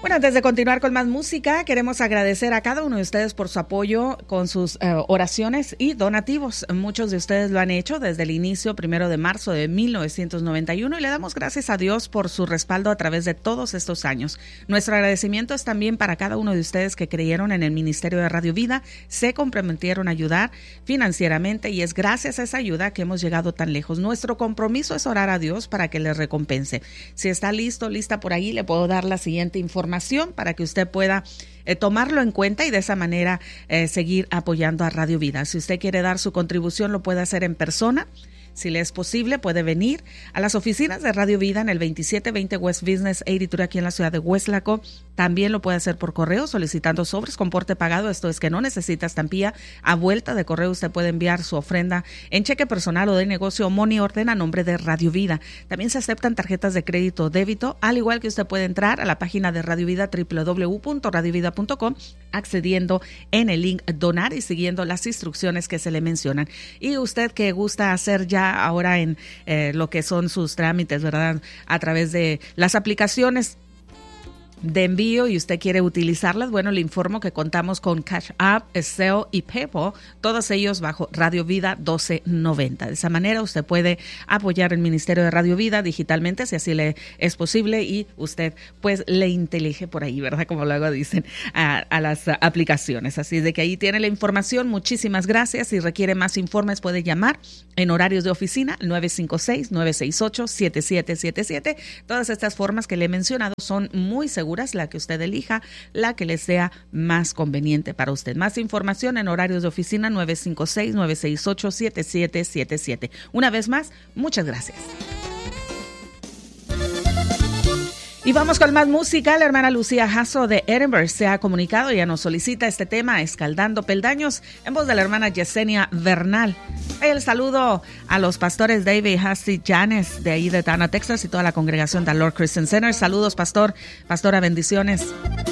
Bueno, antes de continuar con más música, queremos agradecer a cada uno de ustedes por su apoyo con sus oraciones y donativos. Muchos de ustedes lo han hecho desde el inicio, 1 de marzo de 1991, y le damos gracias a Dios por su respaldo a través de todos estos años. Nuestro agradecimiento es también para cada uno de ustedes que creyeron en el Ministerio de Radio Vida, se comprometieron a ayudar financieramente, y es gracias a esa ayuda que hemos llegado tan lejos. Nuestro compromiso es orar a Dios para que les recompense. Si está lista por ahí, le puedo dar la siguiente información para que usted pueda tomarlo en cuenta y de esa manera seguir apoyando a Radio Vida. Si usted quiere dar su contribución, lo puede hacer en persona. Si le es posible, puede venir a las oficinas de Radio Vida en el 2720 West Business 83 aquí en la ciudad de Weslaco. También lo puede hacer por correo solicitando sobres con porte pagado. Esto es que no necesita estampilla. A vuelta de correo usted puede enviar su ofrenda en cheque personal o de negocio o money order a nombre de Radio Vida. También se aceptan tarjetas de crédito o débito, al igual que usted puede entrar a la página de Radio Vida, www.radiovida.com, accediendo en el link donar y siguiendo las instrucciones que se le mencionan. Y usted que gusta hacer ya ahora en lo que son sus trámites, ¿verdad? A través de las aplicaciones de envío y usted quiere utilizarlas, bueno, le informo que contamos con Cash App, Zelle y PayPal, todos ellos bajo Radio Vida 1290. De esa manera usted puede apoyar el Ministerio de Radio Vida digitalmente, si así le es posible, y usted pues le intelige por ahí, ¿verdad? Como luego dicen a las aplicaciones. Así de que ahí tiene la información. Muchísimas gracias. Si requiere más informes puede llamar en horarios de oficina 956-968-7777. Todas estas formas que le he mencionado son muy seguras, la que usted elija, la que le sea más conveniente para usted. Más información en horarios de oficina 956-968-7777. Una vez más, muchas gracias. Y vamos con más música. La hermana Lucía Jasso de Edinburgh se ha comunicado, ya nos solicita este tema, Escaldando Peldaños, en voz de la hermana Yesenia Bernal. El saludo a los pastores David y Hasty Janes de ahí de Dana, Texas, y toda la congregación del Lord Christian Center. Saludos, pastora, bendiciones.